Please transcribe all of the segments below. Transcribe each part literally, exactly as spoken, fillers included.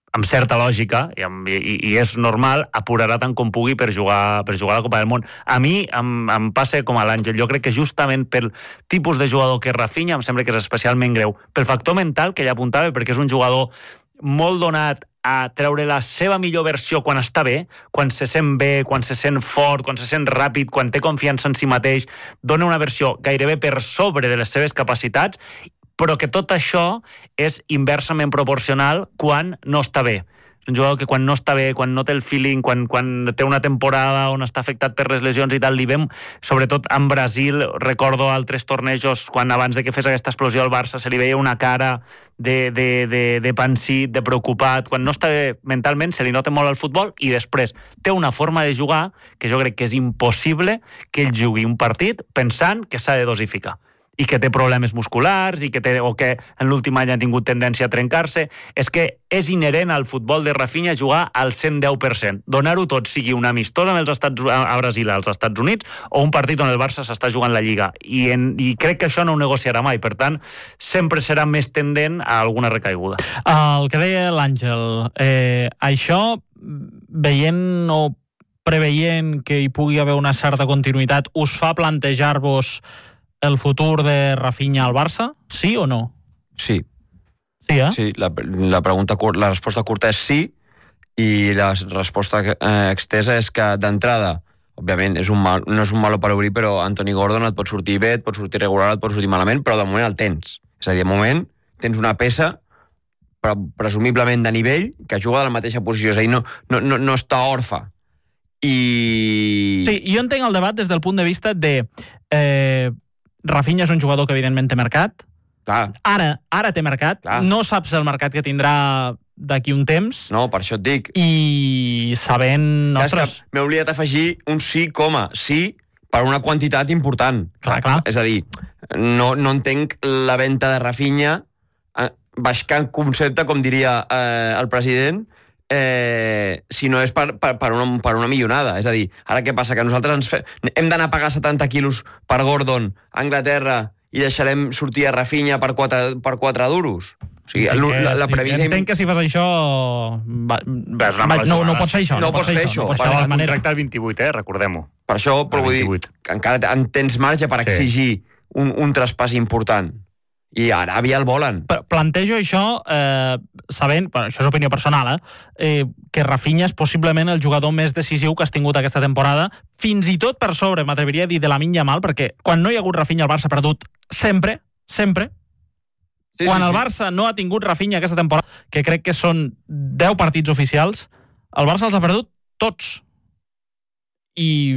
amb certa lògica, i, i, i és normal, apurarà tant com pugui per jugar, per jugar a la Copa del Món. A mi em, em passa com a l'Àngel, jo crec que justament pel tipus de jugador que és Rafinha, em sembla que és especialment greu, pel factor mental que ell apuntava, perquè és un jugador molt donat a treure la seva millor versió quan està bé, quan se sent bé, quan se sent fort, quan se sent ràpid, quan té confiança en si mateix, dona una versió gairebé per sobre de les seves capacitats, però que tot això és inversament proporcional quan no està bé. És un jugador que quan no està bé, quan no té el feeling, quan, quan té una temporada on està afectat per les lesions i tal, li vam, sobretot en Brasil, recordo altres tornejos, quan abans de que fes aquesta explosió al Barça se li veia una cara de, de, de, de pansit, de preocupat, quan no està bé mentalment se li nota molt al futbol, i després té una forma de jugar que jo crec que és impossible que ell jugui un partit pensant que s'ha de dosificar, i que té problemes musculars, i que té, o que en l'últim any ha tingut tendència a trencar-se. És que és inherent al futbol de Rafinha jugar al cent deu per cent. Donar-ho tot, sigui un amistós amb els Estats, a Brasil, als Estats Units, o un partit on el Barça s'està jugant la Lliga. I, en, I crec que això no ho negociarà mai. Per tant, sempre serà més tendent a alguna recaiguda. El que deia l'Àngel, eh, això, veient o preveient que hi pugui haver una certa continuïtat, us fa plantejar-vos el futur de Rafinha al Barça? Sí o no? Sí. Sí, eh? Sí, la, la, pregunta, la resposta curta és sí, i la resposta eh, extesa és que d'entrada, òbviament, és un mal, no és un malo per obrir, però Anthony Gordon et pot sortir bé, et pot sortir regular, et pot sortir malament, però de moment el tens. És a dir, de moment tens una peça pre presumiblement de nivell que juga de la mateixa posició, és a dir, no, no, no, no està orfa. I... Sí, jo entenc el debat des del punt de vista de... Eh, Rafinha és un jugador que evidentment té mercat. Clar. Ara, ara té mercat. Clar. No saps el mercat que tindrà d'aquí un temps. No, per això et dic. I sabent... Ostres, m'he oblidat afegir un sí, coma, sí, per una quantitat important. Clar, clar. És a dir, no, no entenc la venda de Rafinha eh, baixant concepte, com diria eh, el president, Eh, si no és per, per, per, una, per una millonada. És a dir, ara què passa? Que nosaltres ens fe... hem d'anar a pagar setanta quilos per Gordon a Anglaterra i deixarem sortir a Rafinha per quatre, per quatre duros? O sigui, entenc que, la, la prevista... entenc que si fas això... Va, va, va, no, no pots fer això. No, no pots fer això. No pots fer això. El contracte al vint-i-vuit, eh? Recordem-ho. Per això, però vull dir, que encara en tens marge per sí. exigir un, un traspàs important. I a Aràbia el volen. Plantejo això eh, sabent, bueno, això és opinió personal, eh, eh, que Rafinha és possiblement el jugador més decisiu que has tingut aquesta temporada, fins i tot per sobre, m'atreviria a dir, de Lamine Yamal, perquè quan no hi ha hagut Rafinha el Barça ha perdut sempre, sempre. Sí, quan sí, el Barça sí. no ha tingut Rafinha aquesta temporada, que crec que són deu partits oficials, el Barça els ha perdut tots. I,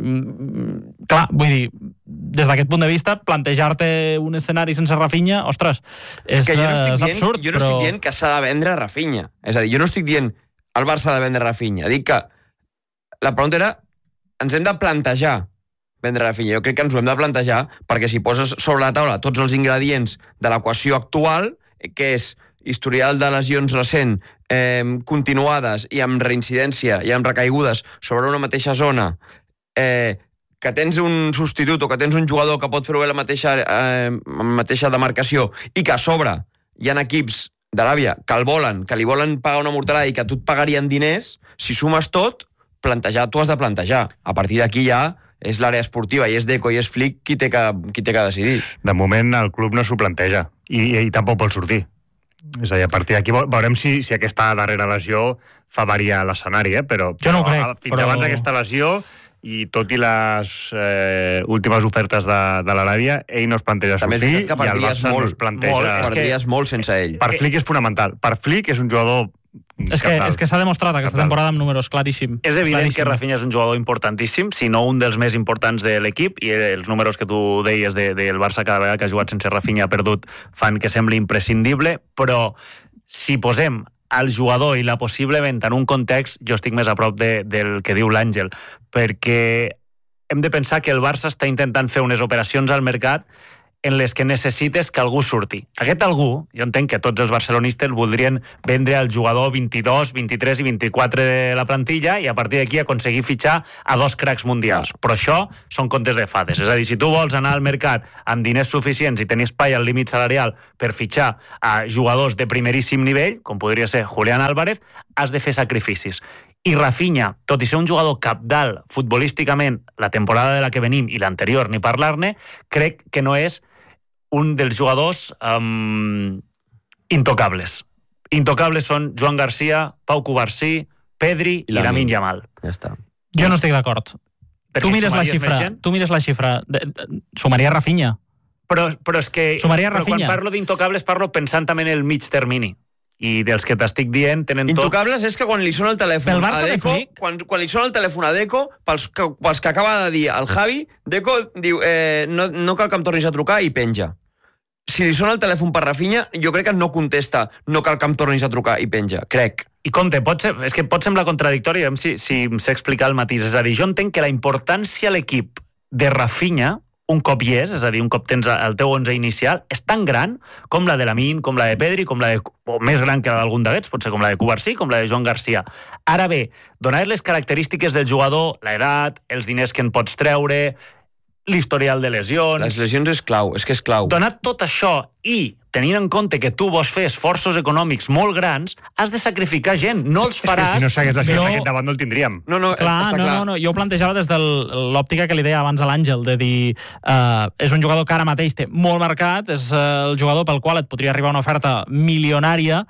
clar, vull dir, des d'aquest punt de vista, plantejar-te un escenari sense Rafinha, ostres, és, és, que jo no estic és dient, absurd. Jo no però... estic dient que s'ha de vendre Rafinha. És a dir, jo no estic dient el Barça ha de vendre Rafinha. Dic que la pregunta era, ens hem de plantejar vendre Rafinha. Jo crec que ens ho hem de plantejar perquè si poses sobre la taula tots els ingredients de l'equació actual, que és historial de lesions recent, eh, continuades i amb reincidència i amb recaigudes sobre una mateixa zona, eh, que tens un substitut o que tens un jugador que pot fer-ho bé la mateixa, eh, mateixa demarcació i que a sobre hi ha equips d'Aràbia que el volen, que li volen pagar una mortalada i que a tu et pagarien diners, si sumes tot, plantejar, tu has de plantejar. A partir d'aquí ja és l'àrea esportiva i és Deco i és Flick qui té que, qui té que decidir. De moment el club no s'ho planteja i, i tampoc vol sortir. És a dir, a partir d'aquí veurem si, si aquesta darrera lesió fa variar l'escenari, eh? però, jo no però crec, fins però... abans d'aquesta lesió i tot i les eh, últimes ofertes de, de l'Aràbia, ell no es planteja també sortir que i el Barça molt, no es planteja... Molt, perdries que... molt sense ell. Per Flick és fonamental. Per Flick és un jugador... És que, és que s'ha demostrat aquesta Capral. temporada amb números claríssim. És evident claríssim. que Rafinha és un jugador importantíssim, si no un dels més importants de l'equip, i els números que tu deies del de, de Barça cada vegada que ha jugat sense Rafinha ha perdut fan que sembli imprescindible, però si posem el jugador i la possible venda en un context, jo estic més a prop de, del que diu l'Àngel, perquè hem de pensar que el Barça està intentant fer unes operacions al mercat en les que necessites que algú surti. Aquest algú, jo entenc que tots els barcelonistes voldrien vendre al jugador vint-i-dos, vint-i-tres i vint-i-quatre de la plantilla i a partir d'aquí aconseguir fitxar a dos cracs mundials. Però això són contes de fades. És a dir, si tu vols anar al mercat amb diners suficients i tenir espai al límit salarial per fitxar a jugadors de primeríssim nivell, com podria ser Julián Álvarez, has de fer sacrificis. I Rafinha, tot i ser un jugador capdalt futbolísticament la temporada de la que venim i l'anterior, ni parlar-ne, crec que no és un dels jugadors um, intocables. Intocables són Joan Garcia, Pau Cubarsí, Pedri i, i Lamine Yamal. Ja està. Jo no estic d'acord. Tu mires la xifra, tu mires la xifra, de, de, sumaria Rafinha. Però, però és que sumaria però Rafinha. Quan parlo d'intocables parlo pensant també en el mig termini. I dels que t'estic dient tenen tots... Intocables és que quan li sona el telèfon a Deco, de quan, quan li sona el telèfon a Deco, pels que, pels que acaba de dir el Javi, Deco diu, eh, no, no cal que em tornis a trucar i penja. Si li sona el telèfon per Rafinha, jo crec que no contesta, no cal que em tornis a trucar i penja, crec. I compte, pot ser, és que pot semblar contradictori, a veure si, si em sé explicar el matís. És a dir, jo entenc que la importància a l'equip de Rafinha, un cop hi és, és a dir, un cop tens el teu onze inicial, és tan gran com la de Lamine, com la de Pedri, com la de, o més gran que la d'algun d'aquests, pot ser com la de Cubarsí, com la de Joan Garcia. Ara bé, donar les característiques del jugador, l'edat, els diners que en pots treure, l'historial de lesions... Les lesions és clau, és que és clau. Donar tot això i tenint en compte que tu vols fer esforços econòmics molt grans, has de sacrificar gent, no els faràs... És que si no s'hagués lesionat jo... aquest davant no el tindríem. No, no, clar, està no, clar. No, no, jo ho plantejava des de l'òptica que li deia abans a l'Àngel, de dir, uh, és un jugador que ara mateix té molt marcat, és uh, el jugador pel qual et podria arribar una oferta milionària,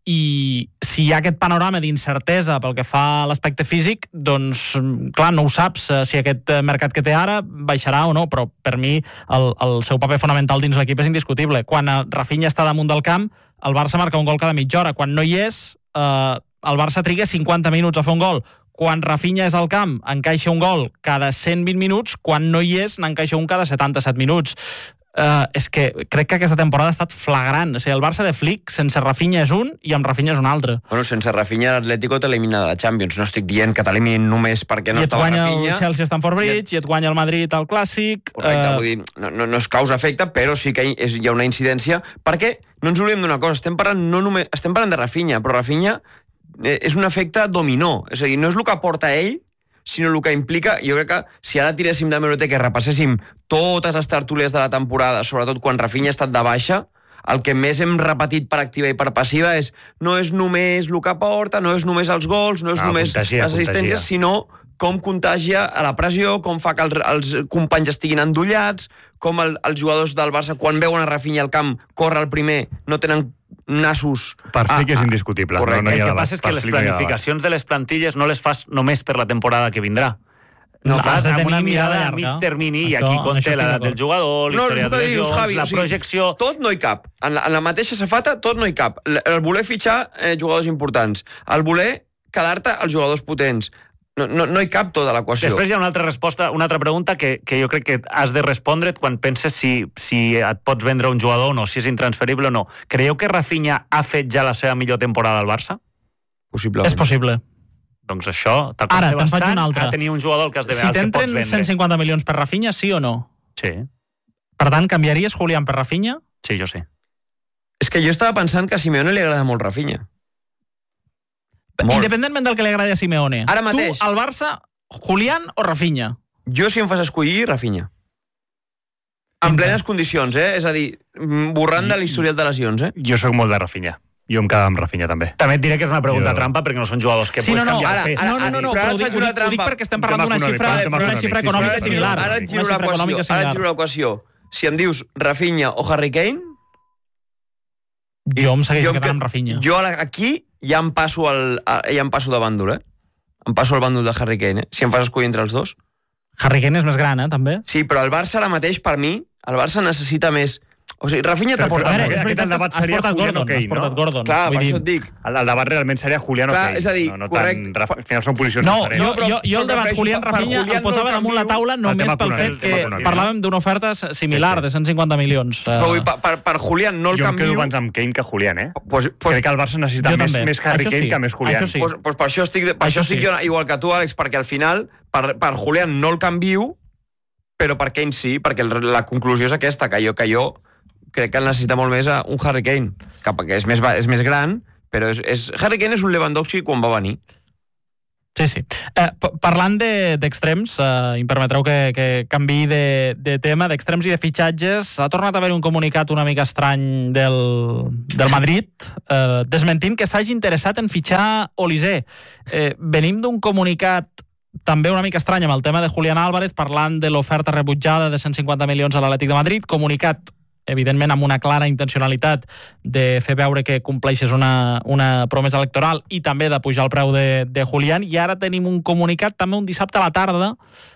i si hi ha aquest panorama d'incertesa pel que fa a l'aspecte físic, doncs, clar, no ho saps si aquest mercat que té ara baixarà o no, però per mi el, el seu paper fonamental dins l'equip és indiscutible. Quan Rafinha està damunt del camp, el Barça marca un gol cada mitja hora. Quan no hi és, eh, el Barça triga cinquanta minuts a fer un gol. Quan Rafinha és al camp, encaixa un gol cada cent vint minuts, quan no hi és, n'encaixa un cada setanta-set minuts. Uh, és que crec que aquesta temporada ha estat flagrant. O sigui, el Barça de Flick sense Rafinha és un i amb Rafinha és un altre. Bueno, sense Rafinha l'Atlético t'elimina de la Champions. No estic dient que t'eliminin només perquè no estava Rafinha. I et guanya el Chelsea a Stamford Bridge, i et guanya el Madrid al Clàssic... Correcte, uh... vull dir, no, no, no és causa-efecte, però sí que hi ha una incidència, perquè no ens oblidem d'una cosa, estem parlant, no només, estem parlant de Rafinha, però Rafinha és un efecte dominó. És a dir, no és el que aporta ell, sinó el que implica, jo crec que si ara tiréssim de meroteca i repasséssim totes les tertúlies de la temporada, sobretot quan Rafinha ha estat de baixa, el que més hem repetit per activa i per passiva és no és només el que aporta, no és només els gols, no és no, només contagia, les assistències, contagia. sinó com contagia a la pressió, com fa que els, els companys estiguin endollats, com el, els jugadors del Barça, quan veuen a Rafinha al camp, corre el primer, no tenen nassos... Per Flick és indiscutible. Correcte. No, no el que debat. passa és que les planificacions de les plantilles no les fas només per la temporada que vindrà. No, no fas amb una mirada llarga. a mig termini i Això- aquí això conté estic l'edat d'acord. del jugador, No, l'història és el de que dius, lesions, Javi, la o sigui, projecció... Tot no hi cap. En la, en la mateixa safata, tot no hi cap. El, el voler fitxar eh, jugadors importants. El voler quedar-te als jugadors potents. No, no, no hi cap tota l'equació. Després hi ha una altra resposta, una altra pregunta que, que jo crec que has de respondre't quan penses si, si et pots vendre un jugador o no, si és intransferible o no. Creieu que Rafinha ha fet ja la seva millor temporada al Barça? Possiblement. És possible. Doncs això Ara, t'acosta te'n faig bastant una altra. a tenir un jugador al que has de Si al que pots t'entren vendre. cent cinquanta milions per Rafinha, sí o no? Sí, Per tant, canviaries Julián per Rafinha? sí, jo sí. És que jo estava pensant que a Simeone li agrada molt Rafinha. Molt. Independentment del que li agradi a Simeone. Ara mateix. Tu, al Barça, Julián o Rafinha? Jo, si em fas escollir, Rafinha. En Entra. plenes condicions, eh? És a dir, borrant de l'historial de lesions, eh? Jo sóc molt de Rafinha. Jo em quedava amb Rafinha, també. També et diré que és una pregunta Jo- trampa perquè no són jugadors que Sí, pots no, no, canviar ara- el pes. ara- No, no, no, no, però ara però ho et dic, faig ho una dic, ho dic trampa. perquè estem Un parlant tema d'una econòmic, xifra, un tema d'una econòmic, xifra sí, sí. econòmica Ara et giro- similar. Ara et giro Una xifra l'equació. econòmica Ara et similar. giro l'equació. Si em dius Rafinha o Harry Kane, Jo em segueixo jo em quedant que- amb Rafinha. jo ara aquí ja em passo, el, ja em passo de bàndol, eh? Em passo el bàndol de Harry Kane, eh? Si em fas escollir entre els dos. Harry Kane és més gran, eh, també. Sí, però el Barça ara mateix, per mi, el Barça necessita més... O sigui, Rafinha Però- t'aporta però- A molt. veure, és aquest veritat, el debat has seria portat Julián Gordon, o Kane, has portat no? Gordon. Clar, Vull per dir- això et dic. El, el debat realment seria Julián o Clar, Kane. és a dir, no, no correcte. tant, al final són posicions No, diferents. jo, No, però- jo, jo el però debat prefereixo Julián per Rafinha Julián el posava no damunt la canvio. taula El només tema pel econòmic, fet el tema que econòmic. parlàvem d'una oferta similar, Sí, sí. de cent cinquanta milions. Però vull, Eh, per, per, per Julián no el jo em canvio... quedo abans amb Kane que Julián, eh? Pues, pues, Crec que el Barça necessita Jo més, també. més Harry Això Kane sí. que més Julián. Això sí. pues, pues per això estic, per Això això estic sí. jo igual que tu, Àlex, perquè al final, per, per Julián no el canvio, però per Kane sí, perquè la conclusió és aquesta, que jo, que jo crec que el necessita molt més a un Harry Kane, que és més, és més gran, però és, és, Harry Kane és un Lewandowski quan va venir. Sí, sí. Eh, parlant d'extrems, de, eh, em permetreu que, que canviï de, de tema, d'extrems i de fitxatges, ha tornat a haver un comunicat una mica estrany del, del Madrid, eh, desmentint que s'hagi interessat en fitxar Olise. Eh, venim d'un comunicat també una mica estrany amb el tema de Julián Álvarez, parlant de l'oferta rebutjada de cent cinquanta milions a l'Atlètic de Madrid, comunicat evidentment amb una clara intencionalitat de fer veure que compleixes una, una promesa electoral i també de pujar el preu de, de Julián, i ara tenim un comunicat també un dissabte a la tarda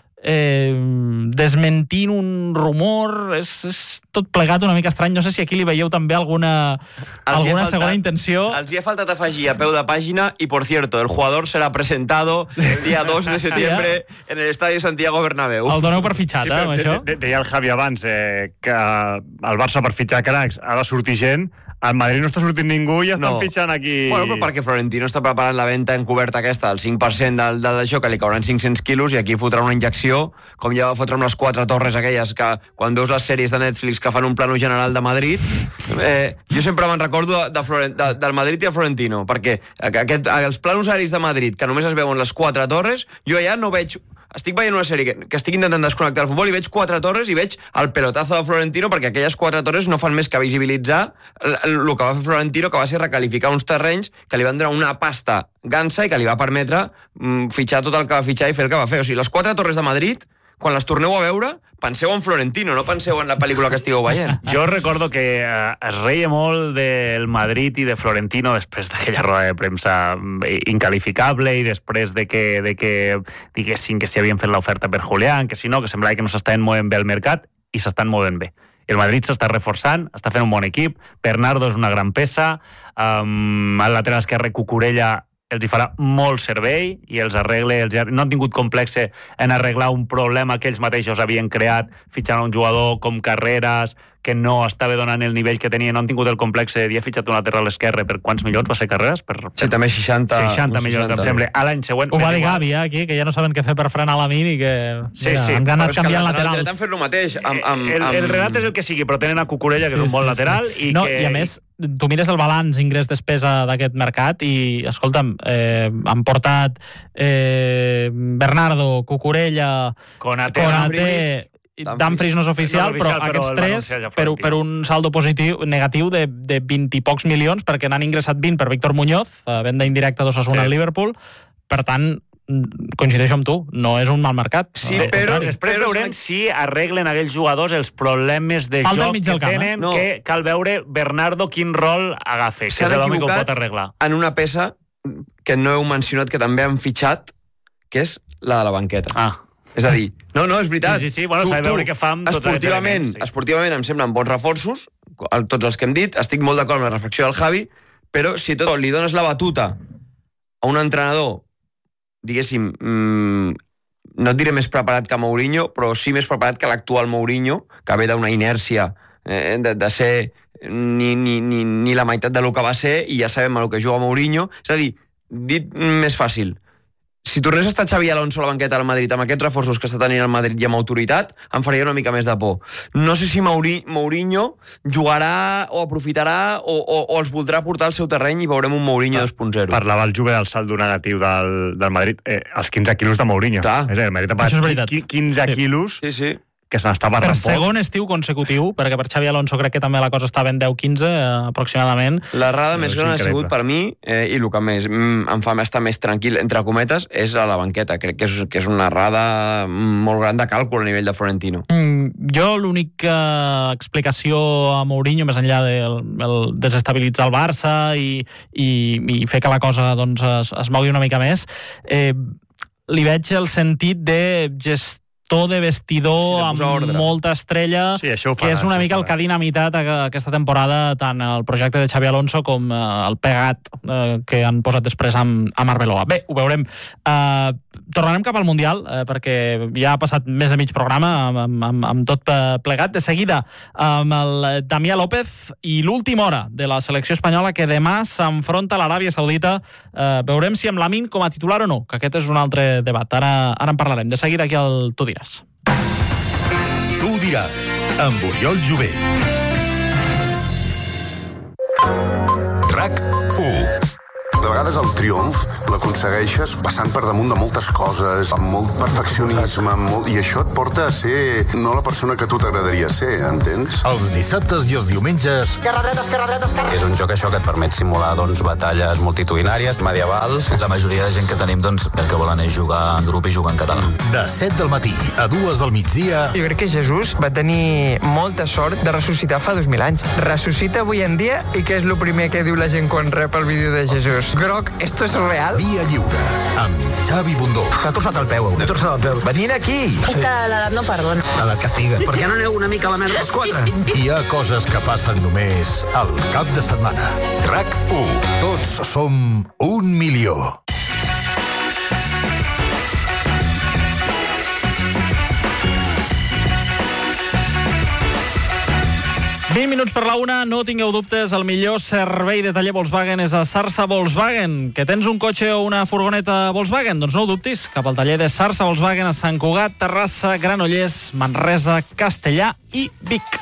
eh, desmentint un rumor, és, és tot plegat una mica estrany, no sé si aquí li veieu també alguna, alguna faltat, segona intenció. Els hi ha faltat afegir a peu de pàgina i, por cierto, el jugador serà presentado el dia dos de setembre sí, eh? en el Estadio Santiago Bernabéu. El doneu per fitxat, sí, eh, amb de, això? De, de, deia el Javi abans eh, que el Barça per fitxar cracs ha de sortir gent. Al Madrid no està sortint ningú i estan no. fitxant aquí... Bueno, però perquè Florentino està preparant la venda encoberta aquesta del cinc per cent del, del d'això, que li cauran cinc-cents quilos, i aquí fotrà una injecció, com ja va fotre amb les quatre torres aquelles, que quan veus les sèries de Netflix que fan un plano general de Madrid, eh, jo sempre me'n recordo de, de Florent, de, del Madrid i de Florentino, perquè aquest, els planos aèris de Madrid, que només es veuen les quatre torres, jo allà no veig... Estic veient una sèrie que, que estic intentant desconnectar el futbol i veig quatre torres i veig el pelotazo de Florentino, perquè aquelles quatre torres no fan més que visibilitzar el, el que va fer Florentino, que va ser recalificar uns terrenys que li van donar una pasta gansa i que li va permetre mm, fitxar tot el que va fitxar i fer el que va fer. O sigui, les quatre torres de Madrid, quan les torneu a veure, penseu en Florentino, no penseu en la pel·lícula que estigueu veient. Jo recordo que eh, es reia molt del Madrid i de Florentino després d'aquella roda de premsa incalificable i després de que, de que diguessin que si havien fet l'oferta per Julián, que si no, que semblava que no s'estaven movent bé al mercat, i s'estan movent bé. El Madrid s'està reforçant, està fent un bon equip, Bernardo és una gran peça, um, el lateral esquerre Cucurella els hi farà molt servei i els arregle, els... no han tingut complexe en arreglar un problema que ells mateixos havien creat fitxant un jugador com Carreras, que no estava donant el nivell que tenia, no han tingut el complexe de dir, ha fitxat un lateral esquerre per quants milions va ser Carreras? Per, per... Sí, també seixanta. seixanta milions, em sembla. A l'any següent... Ho va dir Gavi, eh, aquí, que ja no saben què fer per frenar la Min i que sí, mira, sí, han anat canviant laterals. Han fet el mateix. Amb, amb, el, el amb... relat és el que sigui, però tenen a Cucurella, que sí, és un bon sí, lateral. Sí. I, no, que... I a més, tu mires el balanç ingrés-despesa d'aquest mercat i, escolta'm, eh, han portat eh, Bernardo, Cucurella, Konaté, Konaté Dumfries no és oficial, no és oficial, però, però aquests tres per, per un saldo positiu negatiu de, de vint i pocs milions, perquè n'han ingressat vint per Víctor Muñoz, venda indirecta d'Osasuna sí. al Liverpool. Per tant, coincideixo amb tu, no és un mal mercat. Sí, no, però... Després però veurem si arreglen aquells jugadors els problemes de Falta joc que camp, tenen, eh? no. que cal veure Bernardo quin rol agafa, que és l'home que ho pot arreglar. En una peça que no heu mencionat, que també han fitxat, que és la de la banqueta. Ah. És a dir, no, no, és veritat. Sí, sí, sí. Bueno, s'ha de veure què fa amb tots aquests elements. Sí. Esportivament em semblen bons reforços, tots els que hem dit, estic molt d'acord amb la reflexió del Javi, però si tot li dones la batuta a un entrenador, diguéssim, mmm, no et diré més preparat que Mourinho, però sí més preparat que l'actual Mourinho, que ve d'una inèrcia eh, de, de ser ni, ni, ni, ni la meitat del que va ser, i ja sabem el que juga Mourinho. És a dir, dit més fàcil, si tornés a estar Xavi Alonso a la banqueta del Madrid amb aquests reforços que està tenint el Madrid i amb autoritat, em faria una mica més de por. No sé si Mauri, Mourinho jugarà o aprofitarà o, o, o els voldrà portar al seu terreny i veurem un Mourinho dos punt zero. Parlava el Juve del saldo negatiu del, del Madrid, eh, els quinze quilos de Mourinho. Clar. És a dir, el Madrid ha pagat quinze sí. quilos... Sí, sí. que se n'està barrant poc. Per segon estiu consecutiu, perquè per Xavi Alonso crec que també la cosa estava en deu quinze eh, aproximadament. L'errada més gran ha sigut per mi, eh, i el que més mm, em fa estar més tranquil, entre cometes, és a la banqueta. Crec que és, que és una errada molt gran de càlcul a nivell de Florentino. Mm, jo l'única explicació a Mourinho, més enllà de el desestabilitzar el Barça i, i, i fer que la cosa doncs, es, es mogui una mica més, eh, li veig el sentit de gestió de vestidor, sí, amb ordre. Molta estrella, sí, farà, que és una mica el que ha dinamitat aquesta temporada tant el projecte de Xavi Alonso com el pegat eh, que han posat després amb, amb Arbeloa. Bé, ho veurem. Eh, tornarem cap al Mundial, eh, perquè ja ha passat més de mig programa amb, amb, amb tot plegat. De seguida, amb el Damià López i l'última hora de la selecció espanyola, que demà s'enfronta a l'Aràbia Saudita. Eh, veurem si amb Lamine com a titular o no, que aquest és un altre debat. Ara, ara en parlarem. De seguida aquí al Tu diràs. Tu diràs, amb Oriol Jové. RAC u. De vegades el triomf l'aconsegueixes passant per damunt de moltes coses, amb molt perfeccionisme, amb molt... i això et porta a ser no la persona que tu t'agradaria ser, entens? Els dissabtes i els diumenges... Esquerra, dreta, esquerra, dreta, esquerra. És un joc això que et permet simular doncs, batalles multitudinàries, medievals. La majoria de gent que tenim doncs, el que volen és jugar en grup i jugar en català. De set del matí a dues del migdia... Jo crec que Jesús va tenir molta sort de ressuscitar fa dos mil anys. Ressuscita avui en dia i què és el primer que diu la gent quan rep el vídeo de Jesús? Groc, esto es real? Via Lliure, amb Xavi Bundó. S'ha torçat el peu, m'he torçat el peu. Venint aquí! És que l'edat no perdona. L'edat castiga. Per què no aneu una mica a la merda els quatre? Hi ha coses que passen només al cap de setmana. RAC u. Tots som un milió. vint minuts per la una, no tingueu dubtes, el millor servei de taller Volkswagen és a Sarsa Volkswagen. Que tens un cotxe o una furgoneta Volkswagen? Doncs no ho dubtis, cap al taller de Sarsa Volkswagen a Sant Cugat, Terrassa, Granollers, Manresa, Castellà i Vic.